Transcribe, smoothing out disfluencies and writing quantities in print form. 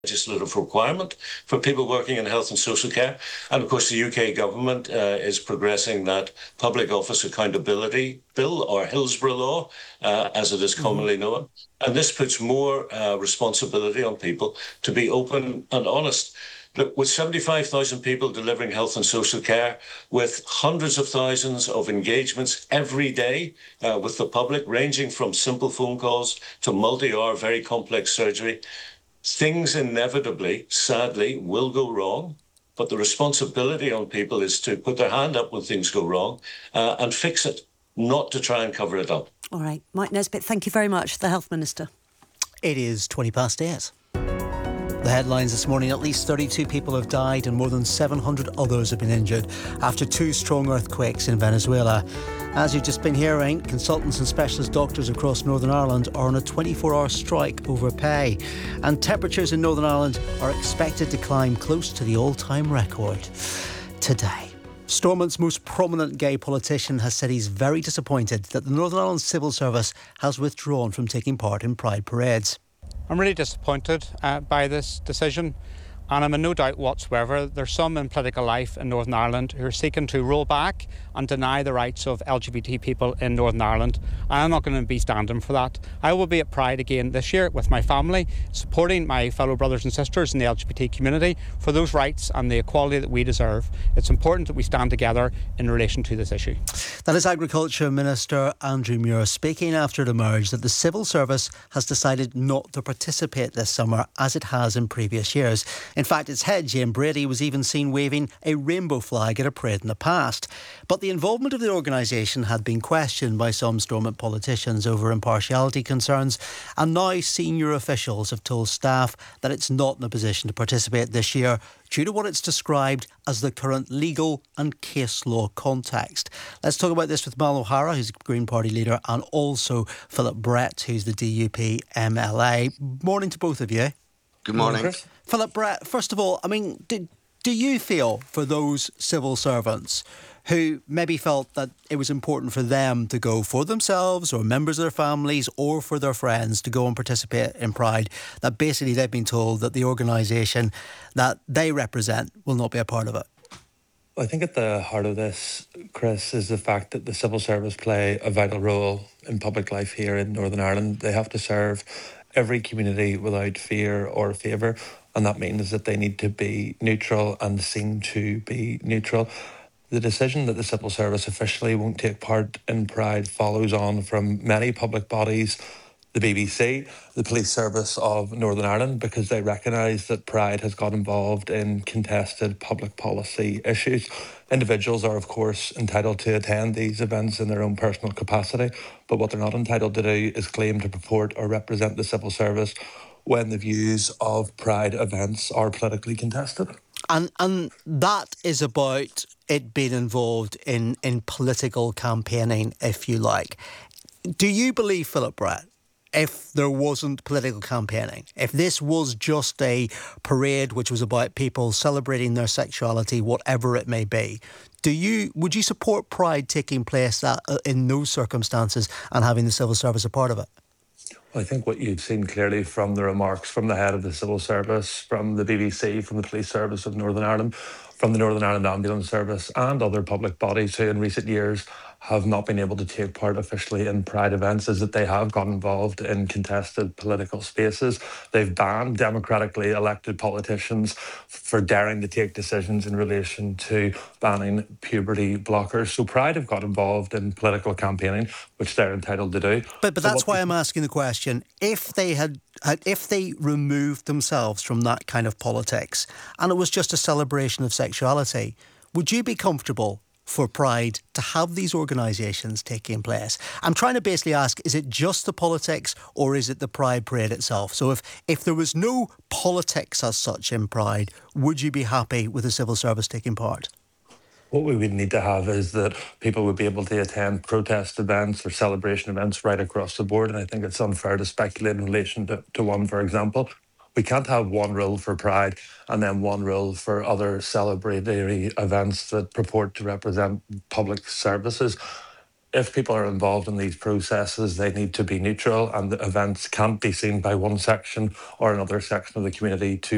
legislative requirement for people working in health and social care. And of course, the UK government is progressing that Public Office Accountability Bill, or Hillsborough Law, as it is commonly known. And this puts more responsibility on people to be open and honest. Look, with 75,000 people delivering health and social care, with hundreds of thousands of engagements every day with the public, ranging from simple phone calls to multi-hour, very complex surgery, things inevitably, sadly, will go wrong. But the responsibility on people is to put their hand up when things go wrong and fix it, not to try and cover it up. All right. Mike Nesbitt, thank you very much, the Health Minister. It is 8:20. The headlines this morning: at least 32 people have died and more than 700 others have been injured after two strong earthquakes in Venezuela. As you've just been hearing, consultants and specialist doctors across Northern Ireland are on a 24-hour strike over pay. And temperatures in Northern Ireland are expected to climb close to the all-time record today. Stormont's most prominent gay politician has said he's very disappointed that the Northern Ireland Civil Service has withdrawn from taking part in Pride parades. I'm really disappointed by this decision, and I'm in no doubt whatsoever there's some in political life in Northern Ireland who are seeking to roll back and deny the rights of LGBT people in Northern Ireland, and I'm not going to be standing for that. I will be at Pride again this year with my family, supporting my fellow brothers and sisters in the LGBT community for those rights and the equality that we deserve. It's important that we stand together in relation to this issue. That is Agriculture Minister Andrew Muir speaking after it emerged that the Civil Service has decided not to participate this summer as it has in previous years. In fact, its head, Jane Brady, was even seen waving a rainbow flag at a parade in the past. But the involvement of the organisation had been questioned by some Stormont politicians over impartiality concerns, and now senior officials have told staff that it's not in a position to participate this year due to what it's described as the current legal and case law context. Let's talk about this with Mal O'Hara, who's Green Party leader, and also Philip Brett, who's the DUP MLA. Morning to both of you. Good morning. Philip Brett, first of all, I mean, do you feel for those civil servants who maybe felt that it was important for them to go for themselves or members of their families or for their friends to go and participate in Pride, that basically they've been told that the organisation that they represent will not be a part of it? I think at the heart of this, Chris, is the fact that the civil service play a vital role in public life here in Northern Ireland. They have to serve every community without fear or favour, and that means that they need to be neutral and seen to be neutral. The decision that the civil service officially won't take part in Pride follows on from many public bodies, the BBC, the Police Service of Northern Ireland, because they recognise that Pride has got involved in contested public policy issues. Individuals are, of course, entitled to attend these events in their own personal capacity, but what they're not entitled to do is claim to purport or represent the civil service when the views of Pride events are politically contested. And that is about it being involved in political campaigning, if you like. Do you believe, Philip Brett, if there wasn't political campaigning, if this was just a parade which was about people celebrating their sexuality, whatever it may be, would you support Pride taking place in those circumstances and having the civil service a part of it? I think what you've seen clearly from the remarks from the head of the civil service, from the BBC, from the Police Service of Northern Ireland, from the Northern Ireland Ambulance Service and other public bodies who in recent years have not been able to take part officially in Pride events is that they have got involved in contested political spaces. They've banned democratically elected politicians for daring to take decisions in relation to banning puberty blockers. So Pride have got involved in political campaigning, which they're entitled to do. But that's why I'm asking the question. If they removed themselves from that kind of politics and it was just a celebration of sexuality, would you be comfortable for Pride to have these organisations taking place? I'm trying to basically ask, is it just the politics or is it the Pride parade itself? So if there was no politics as such in Pride, would you be happy with the civil service taking part? What we would need to have is that people would be able to attend protest events or celebration events right across the board, and I think it's unfair to speculate in relation to one, for example. We can't have one rule for Pride and then one rule for other celebratory events that purport to represent public services. If people are involved in these processes, they need to be neutral, and the events can't be seen by one section or another section of the community to